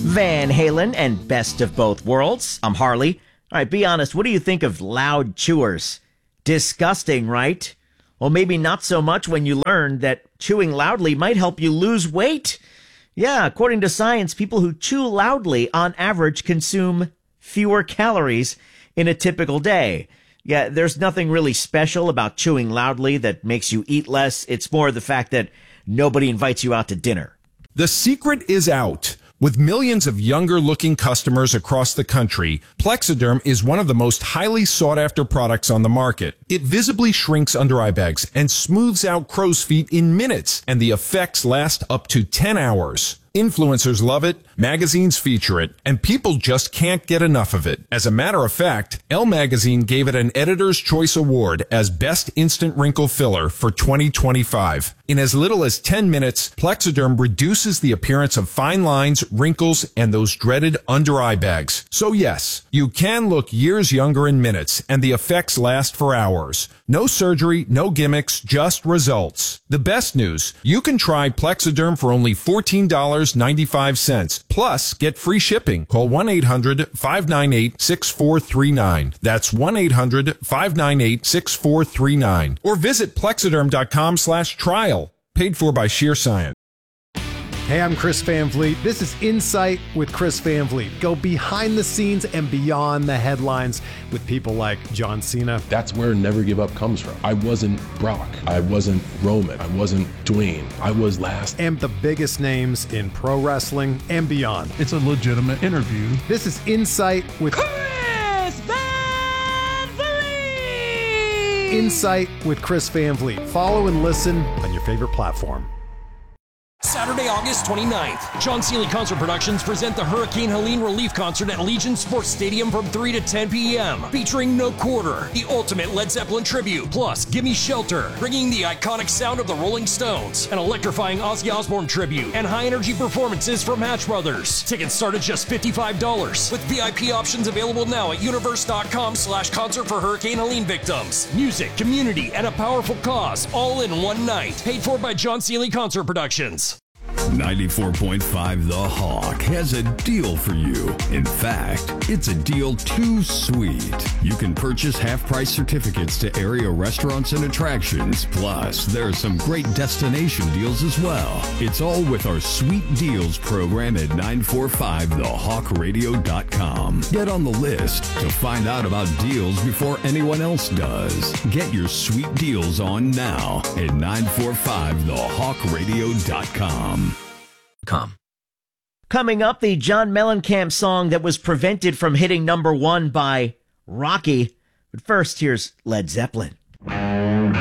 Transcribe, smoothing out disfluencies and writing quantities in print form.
Van Halen and Best of Both Worlds. I'm Harley. All right, be honest, what do you think of loud chewers? Disgusting, right? Well, maybe not so much when you learn that chewing loudly might help you lose weight. Yeah, according to science, people who chew loudly on average consume fewer calories in a typical day. Yeah, there's nothing really special about chewing loudly that makes you eat less. It's more the fact that nobody invites you out to dinner. The secret is out. With millions of younger-looking customers across the country, Plexiderm is one of the most highly sought-after products on the market. It visibly shrinks under-eye bags and smooths out crow's feet in minutes, and the effects last up to 10 hours. Influencers love it, magazines feature it, and people just can't get enough of it. As a matter of fact, Elle Magazine gave it an Editor's Choice Award as Best Instant Wrinkle Filler for 2025. In as little as 10 minutes, Plexiderm reduces the appearance of fine lines, wrinkles, and those dreaded under-eye bags. So yes, you can look years younger in minutes, and the effects last for hours. No surgery, no gimmicks, just results. The best news, you can try Plexiderm for only $14.95. Plus, get free shipping. Call 1-800-598-6439. That's 1-800-598-6439. Or visit Plexiderm.com/trial. Paid for by Sheer Science. Hey, I'm Chris Van Vliet. This is Insight with Chris Van Vliet. Go behind the scenes and beyond the headlines with people like John Cena. That's where Never Give Up comes from. I wasn't Brock. I wasn't Roman. I wasn't Dwayne. I was last. And the biggest names in pro wrestling and beyond. It's a legitimate interview. This is Insight with Chris Van Vliet. Insight with Chris Van Vliet. Follow and listen on your favorite platform. Saturday, August 29th, John Seeley Concert Productions present the Hurricane Helene Relief Concert at Legion Sports Stadium from 3 to 10 p.m. Featuring No Quarter, the ultimate Led Zeppelin tribute, plus Gimme Shelter, bringing the iconic sound of the Rolling Stones, an electrifying Ozzy Osbourne tribute, and high-energy performances from Hatch Brothers. Tickets start at just $55, with VIP options available now at universe.com/concert for Hurricane Helene victims. Music, community, and a powerful cause, all in one night. Paid for by John Seeley Concert Productions. 94.5 The Hawk has a deal for you. In fact, it's a deal too sweet. You can purchase half-price certificates to area restaurants and attractions. Plus, there are some great destination deals as well. It's all with our Sweet Deals program at 945thehawkradio.com. Get on the list to find out about deals before anyone else does. Get your sweet deals on now at 945thehawkradio.com. Coming up, the John Mellencamp song that was prevented from hitting number one by Rocky. But first, here's Led Zeppelin.